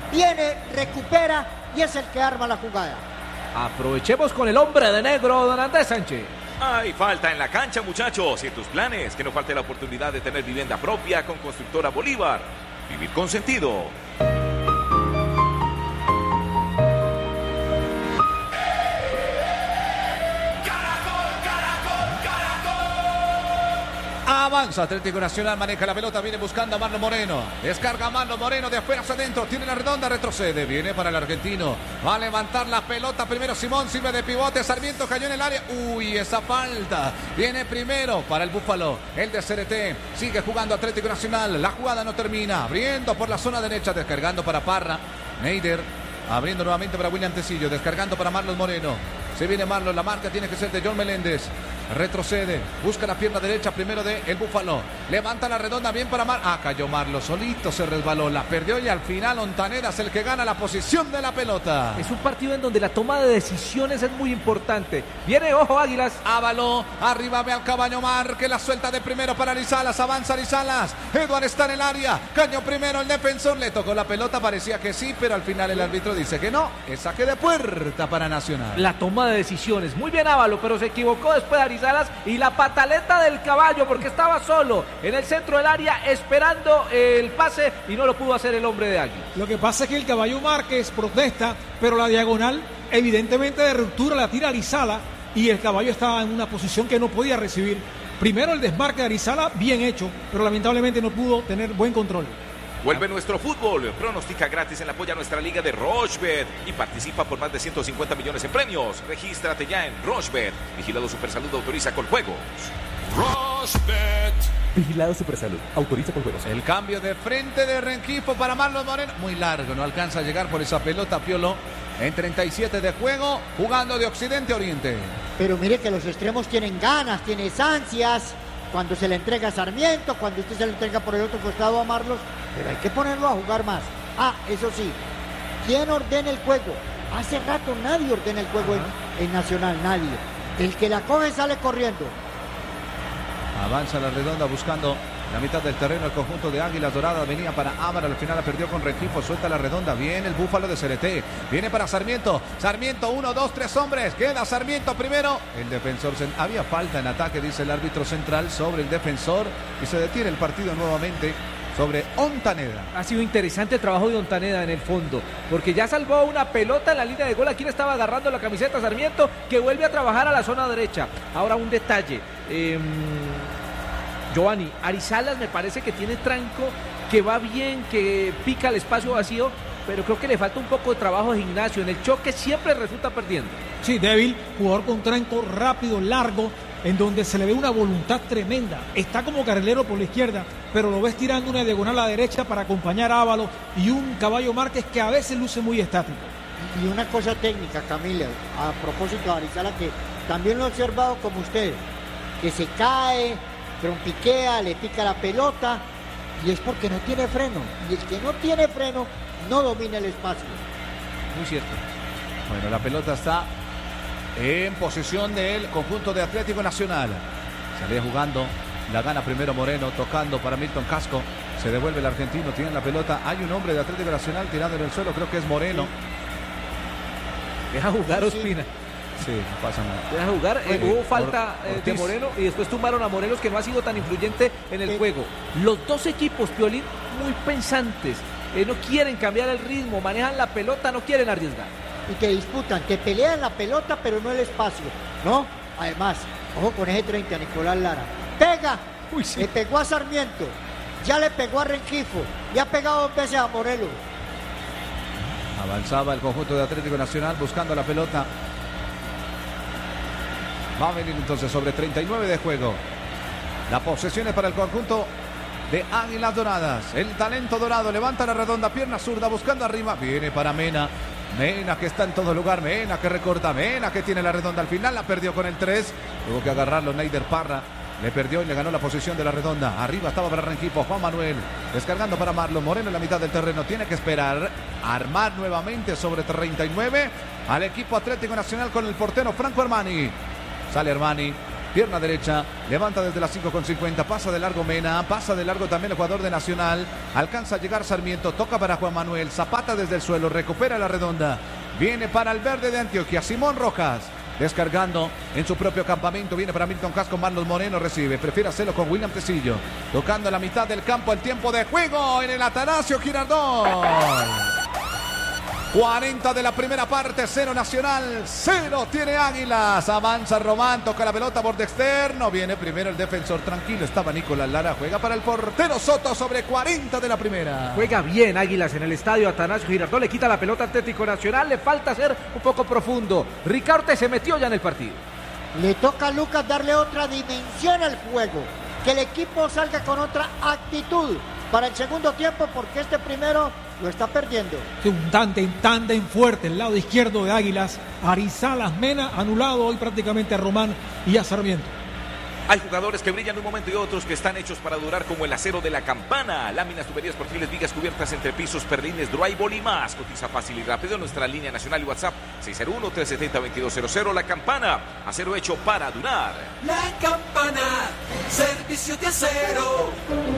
viene, recupera y es el que arma la jugada. Aprovechemos con el hombre de negro, don Andrés Sánchez. Hay falta en la cancha, muchachos, y en tus planes, que no falte la oportunidad de tener vivienda propia con Constructora Bolívar. Vivir con sentido. Avanza Atlético Nacional, maneja la pelota, viene buscando a Marlon Moreno. Descarga a Marlon Moreno de afuera hacia adentro, tiene la redonda, retrocede, viene para el argentino. Va a levantar la pelota primero Simón, sirve de pivote, Sarmiento cayó en el área. Uy, esa falta. Viene primero para el Búfalo, el de CRT. Sigue jugando Atlético Nacional, la jugada no termina. Abriendo por la zona derecha, descargando para Parra. Neider, abriendo nuevamente para William Tecillo, descargando para Marlon Moreno. Se viene Marlon, la marca tiene que ser de John Meléndez. Retrocede, busca la pierna derecha primero de el Búfalo. Levanta la redonda bien para cayó Marlon, solito se resbaló, la perdió y al final Ontaneda es el que gana la posición de la pelota. Es un partido en donde la toma de decisiones es muy importante. Viene, ojo, Águilas. Ábalo, arriba ve al Cabaño Mar, que la suelta de primero para Arizalas, avanza Arizalas. Eduard está en el área, caño primero el defensor, le tocó la pelota, parecía que sí, pero al final el árbitro dice que no. Es saque de puerta para Nacional. La toma de decisiones, muy bien Ábalo, pero se equivocó después de Arizalas y la pataleta del caballo porque estaba solo en el centro del área esperando el pase y no lo pudo hacer el hombre de Águila. Lo que pasa es que el Caballo Márquez protesta, pero la diagonal evidentemente de ruptura la tira Arizala y el Caballo estaba en una posición que no podía recibir. Primero el desmarque de Arizala, bien hecho, pero lamentablemente no pudo tener buen control. Vuelve nuestro fútbol. Pronostica gratis en la apoya nuestra liga de Rochebet y participa por más de 150 millones en premios. Regístrate ya en Rochebet. Vigilado Supersalud, autoriza con juegos. Rochebet. Vigilado Supersalud, autoriza con juegos. El cambio de frente de Rengifo para Marlon Moreno. Muy largo, no alcanza a llegar por esa pelota Piolo. En 37 de juego, jugando de occidente a oriente. Pero mire que los extremos tienen ganas, tienen ansias. Cuando se le entrega a Sarmiento, cuando usted se le entrega por el otro costado a Marlos, pero hay que ponerlo a jugar más. Eso sí, ¿quién ordena el juego? Hace rato nadie ordena el juego en Nacional, nadie. El que la coge sale corriendo. Avanza la redonda buscando la mitad del terreno, el conjunto de Águilas Doradas venía para Ámara, al final la perdió con Rengifo, suelta la redonda, viene el Búfalo de CRT, viene para Sarmiento, 1, 2, 3 hombres, queda Sarmiento primero, el defensor, había falta en ataque, dice el árbitro central sobre el defensor y se detiene el partido nuevamente sobre Ontaneda. Ha sido interesante el trabajo de Ontaneda en el fondo, porque ya salvó una pelota en la línea de gol, aquí le estaba agarrando la camiseta Sarmiento, que vuelve a trabajar a la zona derecha. Ahora un detalle, Giovanni, Arizalas me parece que tiene tranco, que va bien, que pica el espacio vacío, pero creo que le falta un poco de trabajo de Ignacio. En el choque siempre resulta perdiendo. Sí, débil, jugador con tranco rápido, largo, en donde se le ve una voluntad tremenda. Está como carrilero por la izquierda, pero lo ves tirando una diagonal a la derecha para acompañar a Ábalo y un Caballo Márquez que a veces luce muy estático. Y una cosa técnica, Camila, a propósito de Arizala, que también lo he observado como usted, que se cae, trompiquea, le pica la pelota y es porque no tiene freno. Y el que no tiene freno no domina el espacio. Muy cierto. Bueno, la pelota está en posesión del conjunto de Atlético Nacional. Salía jugando, la gana primero Moreno, tocando para Milton Casco. Se devuelve el argentino, tiene la pelota. Hay un hombre de Atlético Nacional tirando en el suelo, creo que es Moreno. Deja jugar Ospina. Sí, no pasa nada. Deja jugar, hubo falta de Moreno y después tumbaron a Morelos, que no ha sido tan influyente en el juego. Los dos equipos, Piolín, muy pensantes, no quieren cambiar el ritmo, manejan la pelota, no quieren arriesgar. Y que disputan, que pelean la pelota pero no el espacio, ¿no? Además, ojo con ese 30, Nicolás Lara. Pega, sí. Le pegó a Sarmiento, ya le pegó a Rengifo, ya ha pegado 2 veces a Morelos. Avanzaba el conjunto de Atlético Nacional buscando la pelota. Va a venir entonces sobre 39 de juego. La posesión es para el conjunto de Águilas Doradas. El talento dorado levanta la redonda, pierna zurda buscando arriba. Viene para Mena. Mena que está en todo lugar. Mena que recorta. Mena que tiene la redonda al final. La perdió con el 3. Tuvo que agarrarlo Neider Parra. Le perdió y le ganó la posición de la redonda. Arriba estaba para Rengifo. Juan Manuel descargando para Marlon Moreno en la mitad del terreno. Tiene que esperar. Armar nuevamente sobre 39 al equipo Atlético Nacional con el portero Franco Armani. Sale Armani, pierna derecha, levanta desde las 5:50, pasa de largo Mena, pasa de largo también el jugador de Nacional, alcanza a llegar Sarmiento, toca para Juan Manuel, Zapata desde el suelo, recupera la redonda, viene para el verde de Antioquia, Simón Rojas, descargando en su propio campamento, viene para Milton Casco, Marlos Moreno recibe, prefiere hacerlo con William Tecillo, tocando la mitad del campo, el tiempo de juego en el Atanasio Girardot. 40 de la primera parte, 0 Nacional, 0 tiene Águilas. Avanza Román, toca la pelota, borde externo. Viene primero el defensor, tranquilo, estaba Nicolás Lara. Juega para el portero Soto sobre 40 de la primera. Juega bien Águilas en el estadio Atanasio Girardot. Le quita la pelota Atlético Nacional. Le falta ser un poco profundo. Ricaurte se metió ya en el partido. Le toca a Lucas darle otra dimensión al juego. Que el equipo salga con otra actitud para el segundo tiempo, porque este primero lo está perdiendo. Un tándem fuerte, el lado izquierdo de Águilas. Arizalas, Mena, anulado hoy prácticamente a Román y a Sarmiento. Hay jugadores que brillan un momento y otros que están hechos para durar, como el acero de la Campana. Láminas, tuberías, perfiles, vigas cubiertas, entrepisos, perlines, drywall y más. Cotiza fácil y rápido en nuestra línea nacional y WhatsApp 601-370-2200. La Campana, acero hecho para durar. La Campana, servicio de acero.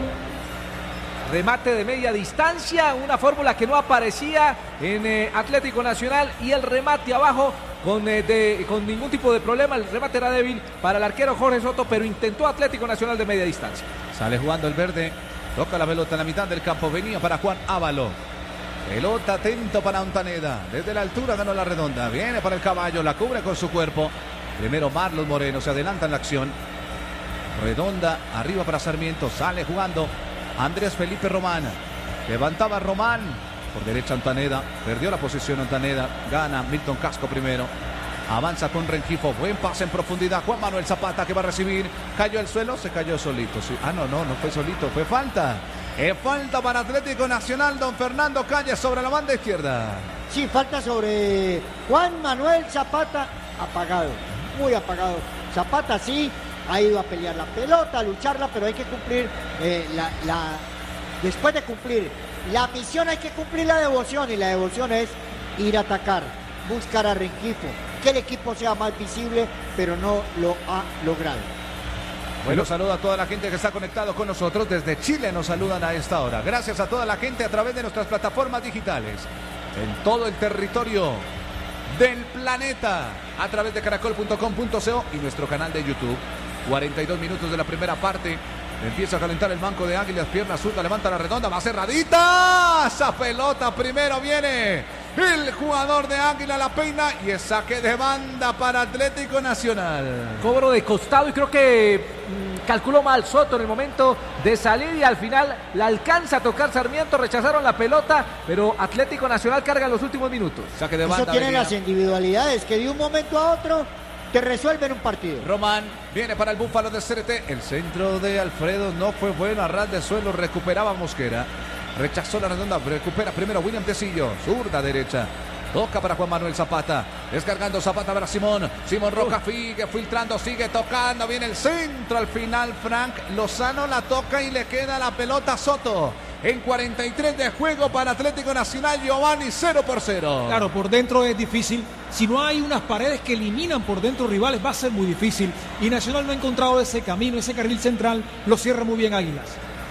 Remate de media distancia, una fórmula que no aparecía en Atlético Nacional, y el remate abajo con ningún tipo de problema. El remate era débil para el arquero Jorge Soto, pero intentó Atlético Nacional de media distancia. Sale jugando el verde, toca la pelota en la mitad del campo, venía para Juan Ávalo. Pelota atento para Ontaneda, desde la altura ganó la redonda, viene para el caballo, la cubre con su cuerpo. Primero Marlos Moreno, se adelanta en la acción. Redonda, arriba para Sarmiento, sale jugando Andrés Felipe Román, levantaba Román, por derecha Ontaneda, perdió la posición Ontaneda, gana Milton Casco primero, avanza con Rengifo, buen pase en profundidad, Juan Manuel Zapata que va a recibir, cayó al suelo, se cayó solito, sí. No fue solito, fue falta, falta para Atlético Nacional, don Fernando Calle sobre la banda izquierda. Sí, falta sobre Juan Manuel Zapata, apagado, muy apagado, Zapata sí, ha ido a pelear la pelota, a lucharla, pero hay que cumplir después de cumplir la misión hay que cumplir la devoción, y la devoción es ir a atacar, buscar a Rengifo, que el equipo sea más visible, pero no lo ha logrado. Bueno, saludo a toda la gente que está conectado con nosotros. Desde Chile nos saludan a esta hora. Gracias a toda la gente a través de nuestras plataformas digitales en todo el territorio del planeta, a través de caracol.com.co y nuestro canal de YouTube. 42 minutos de la primera parte. Empieza a calentar el banco de Águilas. Pierna zurda, levanta la redonda, va cerradita. Esa pelota primero viene el jugador de Águila, la peina, y es saque de banda para Atlético Nacional. Cobro de costado, y creo que calculó mal Soto en el momento de salir, y al final la alcanza a tocar Sarmiento. Rechazaron la pelota, pero Atlético Nacional carga en los últimos minutos. Saque de banda. Eso tiene las individualidades que de un momento a otro te resuelven un partido. Román viene para el Búfalo de CRT. El centro de Alfredo no fue bueno, a ras de suelo, recuperaba Mosquera. Rechazó la redonda, recupera primero William Tecillo, zurda derecha. Toca para Juan Manuel Zapata, descargando Zapata para Simón Roca, sigue filtrando, sigue tocando, viene el centro al final. Frank Lozano la toca y le queda la pelota a Soto. En 43 de juego para Atlético Nacional, Giovanni, 0-0. Claro, por dentro es difícil. Si no hay unas paredes que eliminan por dentro rivales, va a ser muy difícil. Y Nacional no ha encontrado ese camino, ese carril central. Lo cierra muy bien Águilas.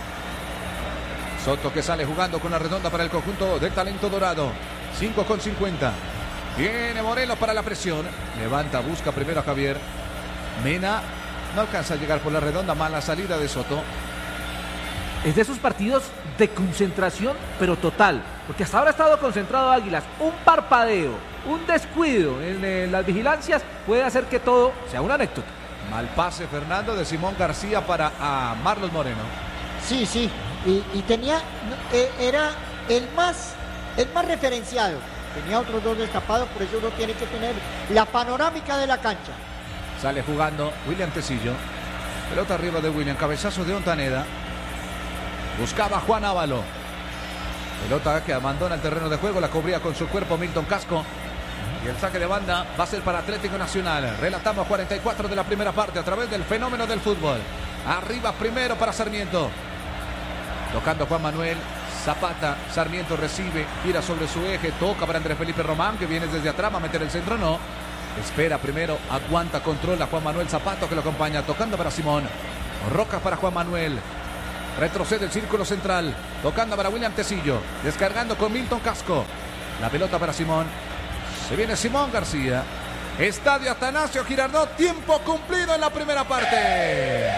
Soto que sale jugando con la redonda para el conjunto del talento dorado. 5:50. Viene Morelos para la presión. Levanta, busca primero a Javier. Mena no alcanza a llegar por la redonda. Mala salida de Soto. Es de esos partidos de concentración, pero total. Porque hasta ahora ha estado concentrado Águilas. Un parpadeo, un descuido en las vigilancias puede hacer que todo sea una anécdota. Mal pase, Fernando, de Simón García para Marlos Moreno. Sí. Y tenía, era el más referenciado. Tenía otros dos destapados, por eso uno tiene que tener la panorámica de la cancha. Sale jugando William Tecillo. Pelota arriba de William, cabezazo de Ontaneda. Buscaba Juan Ávalo. Pelota que abandona el terreno de juego, la cubría con su cuerpo Milton Casco. Y el saque de banda va a ser para Atlético Nacional. Relatamos 44 de la primera parte a través del fenómeno del fútbol. Arriba primero para Sarmiento. Tocando Juan Manuel Zapata. Sarmiento recibe, gira sobre su eje, toca para Andrés Felipe Román, que viene desde atrás, va a meter el centro, no. Espera primero, aguanta, controla Juan Manuel Zapato que lo acompaña, tocando para Simón. Roca para Juan Manuel. Retrocede el círculo central, tocando para William Tecillo, descargando con Milton Casco. La pelota para Simón. Se viene Simón García. Estadio Atanasio Girardot, tiempo cumplido en la primera parte.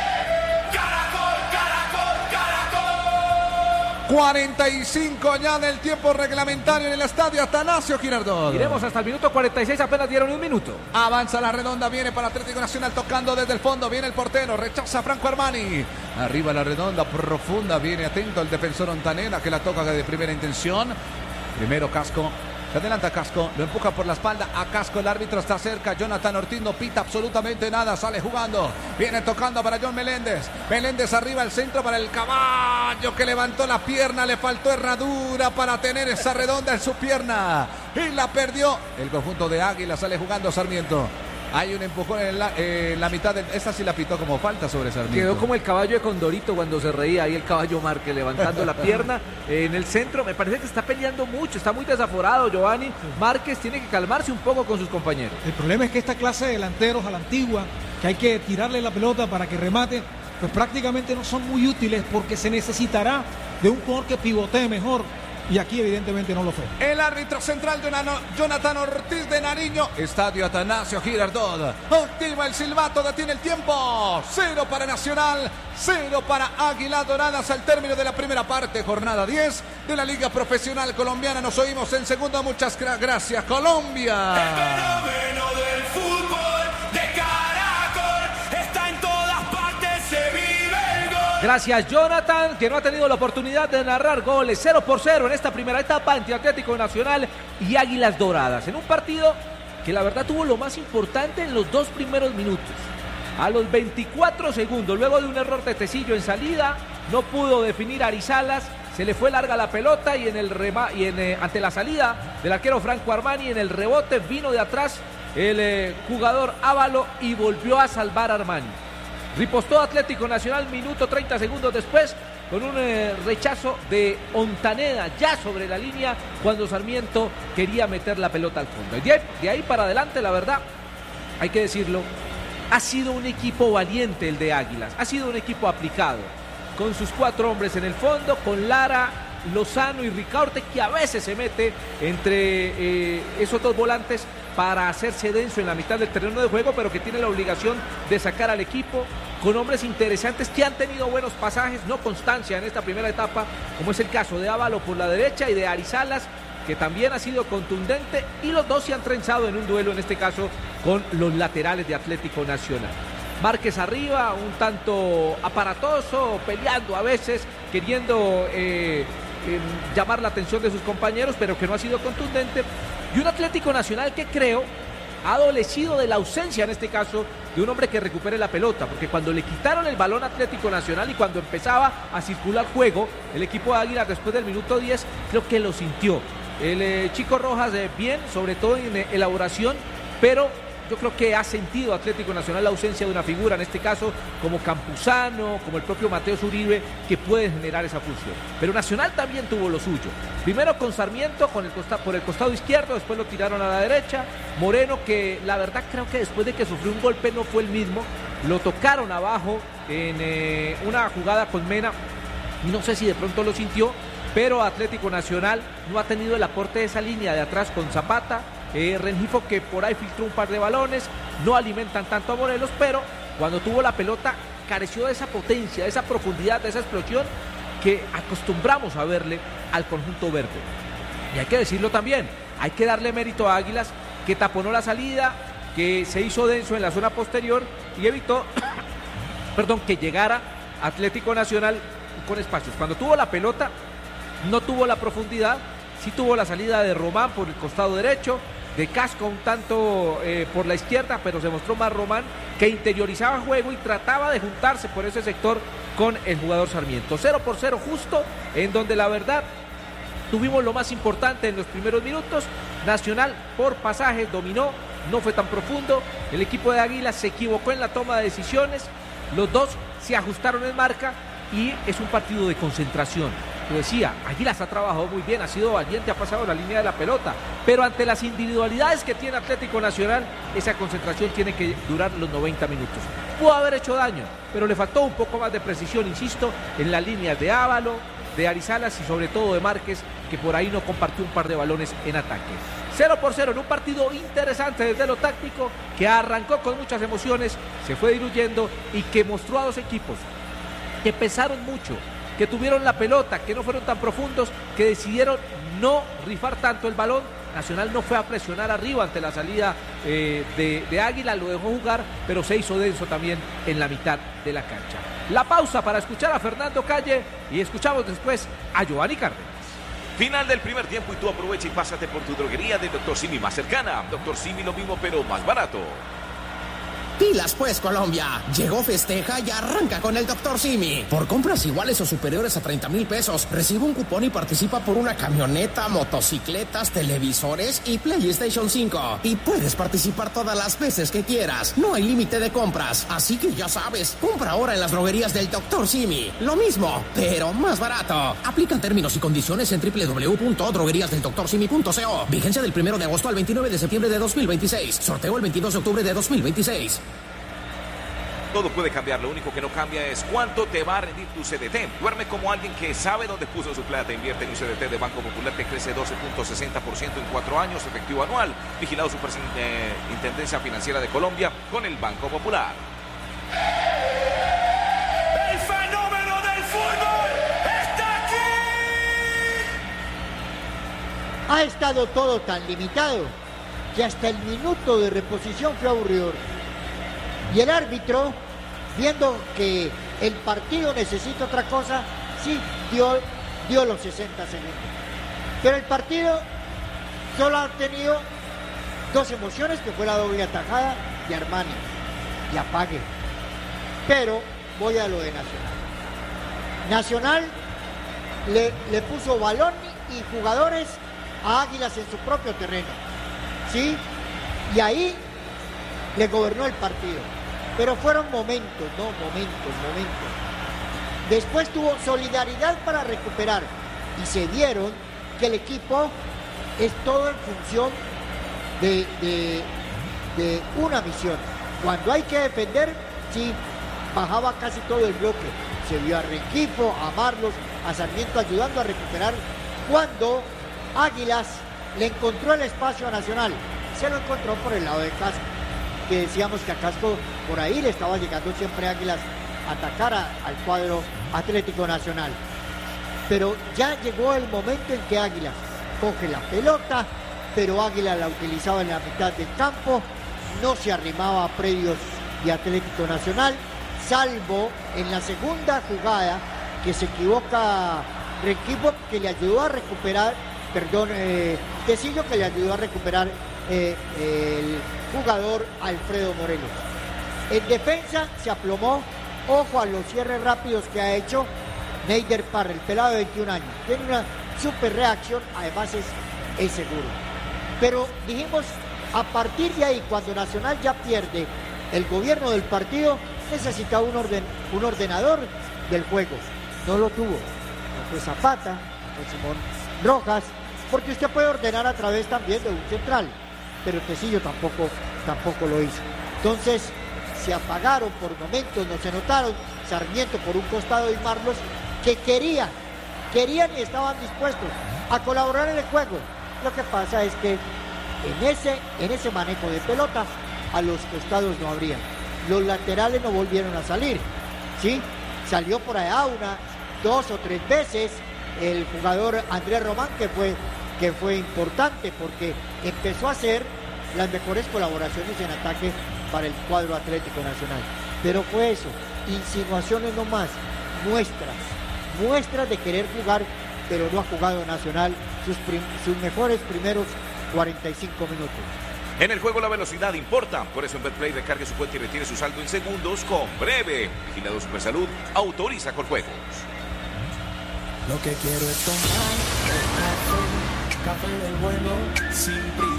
45 ya del tiempo reglamentario en el estadio Atanasio Girardot. Iremos hasta el minuto 46, apenas dieron un minuto. Avanza la redonda, viene para Atlético Nacional tocando desde el fondo, viene el portero, rechaza Franco Armani. Arriba la redonda, profunda, viene atento el defensor Ontaneda que la toca de primera intención. Primero Casco. Se adelanta Casco, lo empuja por la espalda a Casco, el árbitro está cerca, Jonathan Ortiz no pita absolutamente nada, sale jugando, viene tocando para John Meléndez, Meléndez arriba al centro para el caballo que levantó la pierna, le faltó herradura para tener esa redonda en su pierna y la perdió el conjunto de Águila, sale jugando Sarmiento. Hay un empujón en la mitad. Esa sí la pitó como falta sobre Sarmiento. Quedó como el caballo de Condorito cuando se reía. Ahí el caballo Márquez levantando la pierna en el centro. Me parece que está peleando mucho. Está muy desaforado Giovanni. Márquez tiene que calmarse un poco con sus compañeros. El problema es que esta clase de delanteros a la antigua, que hay que tirarle la pelota para que remate, pues prácticamente no son muy útiles porque se necesitará de un jugador que pivotee mejor. Y aquí evidentemente no lo fue. El árbitro central de Jonathan Ortiz de Nariño. Estadio Atanasio Girardot. Activa el silbato, detiene el tiempo. 0 para Nacional, 0 para Águilas Doradas al término de la primera parte. Jornada 10 de la Liga Profesional Colombiana. Nos oímos en segundo. Muchas gracias, Colombia. El fenómeno del fútbol de Caracol está en todas partes, se vive el gol. Gracias Jonathan, que no ha tenido la oportunidad de narrar goles. 0-0 en esta primera etapa entre Atlético Nacional y Águilas Doradas. En un partido que la verdad tuvo lo más importante en los 2 primeros minutos. A los 24 segundos, luego de un error de Tecillo en salida, no pudo definir a Arizalas. Se le fue larga la pelota y ante la salida del arquero Franco Armani, en el rebote vino de atrás el jugador Ávalo y volvió a salvar a Armani. Ripostó Atlético Nacional minuto 30 segundos después con un rechazo de Ontaneda ya sobre la línea cuando Sarmiento quería meter la pelota al fondo. Y de ahí para adelante, la verdad, hay que decirlo, ha sido un equipo valiente el de Águilas, ha sido un equipo aplicado, con sus 4 hombres en el fondo, con Lara, Lozano y Ricaurte, que a veces se mete entre esos 2 volantes para hacerse denso en la mitad del terreno de juego, pero que tiene la obligación de sacar al equipo, con hombres interesantes que han tenido buenos pasajes, no constancia en esta primera etapa, como es el caso de Ávalo por la derecha y de Arizalas, que también ha sido contundente, y los dos se han trenzado en un duelo, en este caso con los laterales de Atlético Nacional. Márquez arriba, un tanto aparatoso, peleando a veces, queriendo llamar la atención de sus compañeros, pero que no ha sido contundente. Y un Atlético Nacional que creo ha adolecido de la ausencia, en este caso, de un hombre que recupere la pelota, porque cuando le quitaron el balón a Atlético Nacional y cuando empezaba a circular juego, el equipo de Águilas después del minuto 10, creo que lo sintió. El Chico Rojas bien, sobre todo en elaboración, pero yo creo que ha sentido Atlético Nacional la ausencia de una figura, en este caso como Campuzano, como el propio Mateo Uribe, que puede generar esa función. Pero Nacional también tuvo lo suyo. Primero con Sarmiento por el costado izquierdo, después lo tiraron a la derecha. Moreno, que la verdad creo que después de que sufrió un golpe no fue el mismo. Lo tocaron abajo en una jugada con Mena. No sé si de pronto lo sintió, pero Atlético Nacional no ha tenido el aporte de esa línea de atrás con Zapata. Rengifo, que por ahí filtró un par de balones, no alimentan tanto a Morelos, pero cuando tuvo la pelota careció de esa potencia, de esa profundidad, de esa explosión que acostumbramos a verle al conjunto verde. Y hay que decirlo también, hay que darle mérito a Águilas, que taponó la salida, que se hizo denso en la zona posterior y evitó que llegara Atlético Nacional con espacios. Cuando tuvo la pelota no tuvo la profundidad, sí tuvo la salida de Román por el costado derecho, de Casco un tanto por la izquierda, pero se mostró más Román, que interiorizaba juego y trataba de juntarse por ese sector con el jugador Sarmiento. 0-0 justo, en donde la verdad tuvimos lo más importante en los primeros minutos. Nacional por pasajes dominó, no fue tan profundo. El equipo de Águilas se equivocó en la toma de decisiones, los dos se ajustaron en marca y es un partido de concentración. Lo decía, Águilas ha trabajado muy bien, ha sido valiente, ha pasado la línea de la pelota, pero ante las individualidades que tiene Atlético Nacional, esa concentración tiene que durar los 90 minutos. Pudo haber hecho daño, pero le faltó un poco más de precisión, insisto, en las líneas de Ávalo, de Arizalas y sobre todo de Márquez, que por ahí no compartió un par de balones en ataque. 0-0 en un partido interesante desde lo táctico, que arrancó con muchas emociones, se fue diluyendo y que mostró a dos equipos que pesaron mucho, que tuvieron la pelota, que no fueron tan profundos, que decidieron no rifar tanto el balón. Nacional no fue a presionar arriba ante la salida de Águila, lo dejó jugar, pero se hizo denso también en la mitad de la cancha. La pausa para escuchar a Fernando Calle y escuchamos después a Giovanni Cárdenas. Final del primer tiempo y tú aprovecha y pásate por tu droguería de Dr. Simi más cercana. Dr. Simi, lo mismo pero más barato. Pilas pues, Colombia. Llegó Festeja y arranca con el Dr. Simi. Por compras iguales o superiores a 30,000 pesos, recibe un cupón y participa por una camioneta, motocicletas, televisores y PlayStation 5. Y puedes participar todas las veces que quieras. No hay límite de compras. Así que ya sabes, compra ahora en las droguerías del Dr. Simi. Lo mismo, pero más barato. Aplican términos y condiciones en www.drogueriasdeldoctorsimi.co. Vigencia del 1 de agosto al 29 de septiembre de 2026. Sorteo el 22 de octubre de 2026. Todo puede cambiar, lo único que no cambia es cuánto te va a rendir tu CDT. Duerme como alguien que sabe dónde puso su plata. Invierte en un CDT de Banco Popular que crece 12.60% en 4 años, efectivo anual. Vigilado Superintendencia Financiera de Colombia con el Banco Popular. El fenómeno del fútbol está aquí. Ha estado todo tan limitado que hasta el minuto de reposición fue aburridor. Y el árbitro, viendo que el partido necesita otra cosa, sí dio los 60 segundos. Pero el partido solo ha tenido dos emociones, que fue la doble atajada de Armani y Apague. Pero voy a lo de Nacional. Nacional le puso balón y jugadores a Águilas en su propio terreno, ¿sí? Y ahí le gobernó el partido. Pero fueron momentos. Después tuvo solidaridad para recuperar y se vieron que el equipo es todo en función de una misión. Cuando hay que defender, sí, bajaba casi todo el bloque. Se vio a Rengifo, a Marlos, a Sarmiento ayudando a recuperar. Cuando Águilas le encontró el espacio a Nacional, se lo encontró por el lado de Casco, que decíamos que a Casco por ahí le estaba llegando siempre Águilas a atacar al cuadro Atlético Nacional. Pero ya llegó el momento en que Águilas coge la pelota, pero Águilas la utilizaba en la mitad del campo, no se arrimaba a predios de Atlético Nacional, salvo en la segunda jugada que se equivoca Rengifo, que le ayudó a recuperar, Tecillo, que le ayudó a recuperar el jugador Alfredo Morelos. En defensa se aplomó. Ojo a los cierres rápidos que ha hecho Neider Parra, el pelado de 21 años. Tiene una super reacción, además es seguro. Pero dijimos, a partir de ahí, cuando Nacional ya pierde el gobierno del partido, necesitaba un ordenador del juego. No lo tuvo. No fue Zapata, no fue Simón Rojas, porque usted puede ordenar a través también de un central, pero Tecillo tampoco lo hizo. Entonces se apagaron por momentos, no se notaron. Sarmiento por un costado y Marlos, que querían y estaban dispuestos a colaborar en el juego. Lo que pasa es que en ese manejo de pelota a los costados no habrían. Los laterales no volvieron a salir, ¿sí? Salió por allá dos o tres veces el jugador Andrés Román, que fue importante porque empezó a hacer las mejores colaboraciones en ataque para el cuadro Atlético Nacional. Pero fue eso, insinuaciones nomás, muestras de querer jugar, pero no ha jugado Nacional sus mejores primeros 45 minutos. En el juego la velocidad importa, por eso en Betplay recargue su cuenta y retire su saldo en segundos con Breve. Vigilado Supersalud, autoriza con juegos. Lo que quiero es tomar café del bueno, sin prisa.